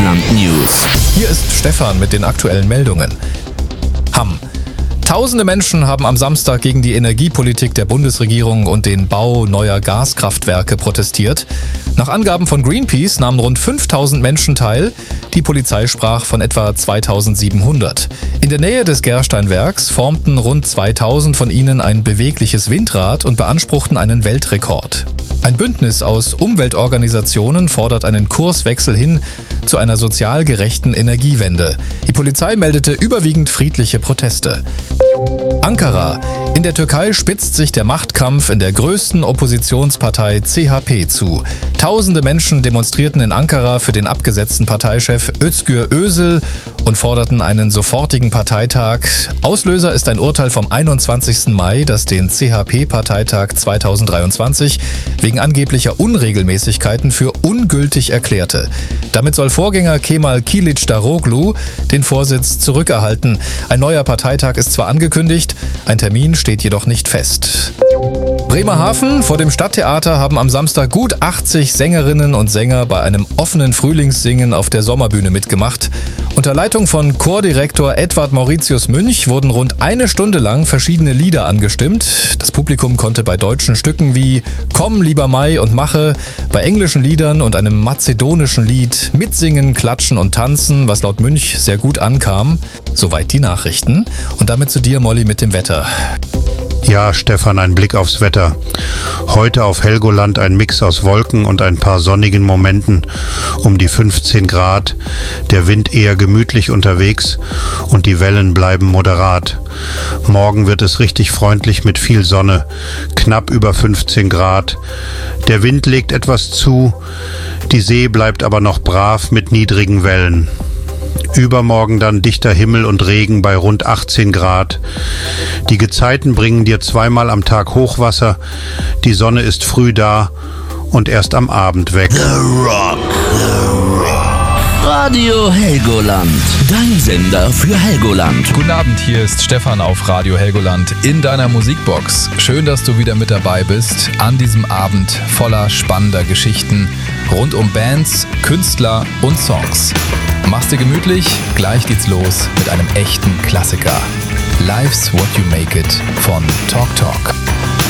Deutschland News. Hier ist Stefan mit den aktuellen Meldungen. Tausende Menschen haben am Samstag gegen die Energiepolitik der Bundesregierung und den Bau neuer Gaskraftwerke protestiert. Nach Angaben von Greenpeace nahmen rund 5000 Menschen teil. Die Polizei sprach von etwa 2700. In der Nähe des Gersteinwerks formten rund 2000 von ihnen ein bewegliches Windrad und beanspruchten einen Weltrekord. Ein Bündnis aus Umweltorganisationen fordert einen Kurswechsel hin zu einer sozial gerechten Energiewende. Die Polizei meldete überwiegend friedliche Proteste. Ankara. In der Türkei spitzt sich der Machtkampf in der größten Oppositionspartei CHP zu. Tausende Menschen demonstrierten in Ankara für den abgesetzten Parteichef Özgür Özel und forderten einen sofortigen Parteitag. Auslöser ist ein Urteil vom 21. Mai, das den CHP-Parteitag 2023 wegen angeblicher Unregelmäßigkeiten für ungültig erklärte. Damit soll Vorgänger Kemal Kılıçdaroğlu den Vorsitz zurückerhalten. Ein neuer Parteitag ist zwar angekündigt, ein Termin steht jedoch nicht fest. Bremerhaven. Vor dem Stadttheater haben am Samstag gut 80 Sängerinnen und Sänger bei einem offenen Frühlingssingen auf der Sommerbühne mitgemacht. Unter Leitung von Chordirektor Edward Mauritius Münch wurden rund eine Stunde lang verschiedene Lieder angestimmt. Das Publikum konnte bei deutschen Stücken wie Komm, lieber Mai und Mache, bei englischen Liedern und einem mazedonischen Lied mitsingen, klatschen und tanzen, was laut Münch sehr gut ankam. Soweit die Nachrichten. Und damit zu dir, Molly, mit dem Wetter. Ja, Stefan, ein Blick aufs Wetter. Heute auf Helgoland ein Mix aus Wolken und ein paar sonnigen Momenten, um die 15 Grad, der Wind eher gemütlich unterwegs und die Wellen bleiben moderat. Morgen wird es richtig freundlich mit viel Sonne, knapp über 15 Grad. Der Wind legt etwas zu, die See bleibt aber noch brav mit niedrigen Wellen. Übermorgen dann dichter Himmel und Regen bei rund 18 Grad. Die Gezeiten bringen dir zweimal am Tag Hochwasser. Die Sonne ist früh da und erst am Abend weg. The Rock. Radio Helgoland. Dein Sender für Helgoland. Guten Abend, hier ist Stefan auf Radio Helgoland in deiner Musikbox. Schön, dass du wieder mit dabei bist an diesem Abend voller spannender Geschichten rund um Bands, Künstler und Songs. Mach's dir gemütlich, gleich geht's los mit einem echten Klassiker. Life's What You Make It von Talk Talk.